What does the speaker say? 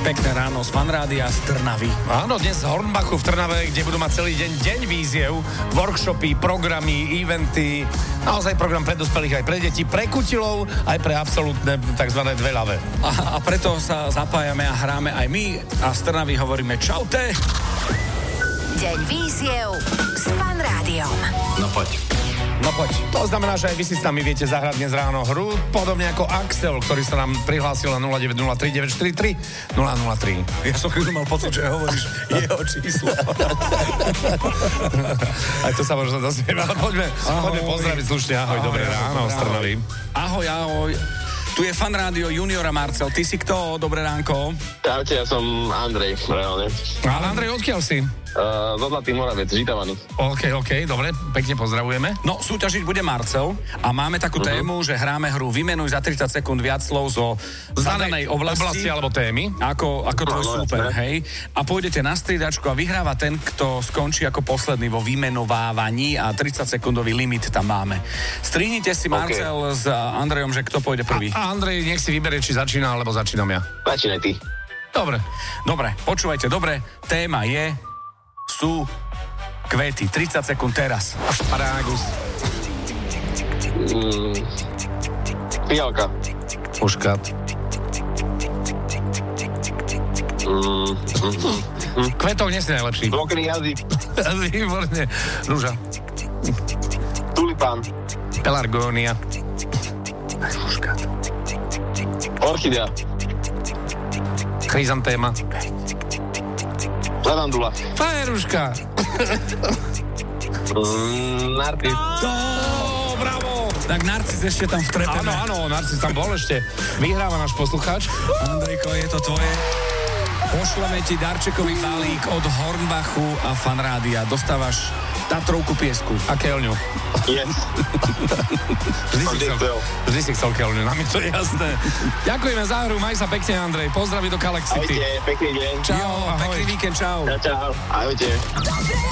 Pekné ráno z Fanrádia z Trnavy. Áno, dnes z Hornbachu v Trnave, kde budú mať celý deň víziev, workshopy, programy, eventy, naozaj program pre dospelých aj pre deti, pre kutilov, aj pre absolútne tzv. Dvelavé. A preto sa zapájame a hráme aj my a z Trnavy hovoríme čaute. Deň víziev s Fanrádiom. No poď. To znamená, že aj vy si s nami viete zahrať dnes ráno hru, podobne ako Axel, ktorý sa nám prihlásil na 0903 943 003. Ja som chvíľu mal pocit, že hovoríš jeho číslo. Aj to sa možno dozvieme, ale poďme pozdraviť slušne. Ahoj, dobré ráno z Trnavy. Ahoj. Tu je Fanrádio Juniora Marcel. Ty si kto? Dobré ránko. Čaute, ja som Andrej, reálne. Ale Andrej, odkiaľ si? Zo Zlatý Moravec, Žitavany. OK, dobre, pekne pozdravujeme. No, súťažiť bude Marcel a máme takú tému, že hráme hru Vymenuj za 30 sekúnd viac slov zo zadanej oblasti alebo témy. Ako tvoj súper, hej. A pôjdete na striedačku a vyhráva ten, kto skončí ako posledný vo vymenovávaní a 30 sekundový limit tam máme. Strihnite si Marcel s Andrejom, že kto pôjde prvý. A Andrej, nech si vyberie, či začína, alebo začínam ja. Začínaj ty. Dobre, počúvajte, téma sú kvety. 30 sekúnd teraz. Asparagus. Fialka. Muškat. Kvetov nie si najlepší. Mokrý jazyk. Výborne. Rúža. Tulipán. Pelargónia. Muškat. Orchidea. Chryzantéma. Lavandula. Fajeruška. Narcis. Bravo. Tak Narcis ešte tam vtrepeme. Áno, Narcis tam bol ešte. Vyhráva náš poslucháč. Andrejko, je to tvoje. Pošleme ti darčekový balík od Hornbachu a Fanrádia. Dostávaš Tatrovku piesku. A keľňu. Yes. Vždy si chcel keľňu, nám je to jasné. Ďakujeme za hru, maj sa pekne, Andrej. Pozdraví do Kalexity. Ahojte, pekný deň. Čau, pekný víkend, čau. Čau. Ahojte.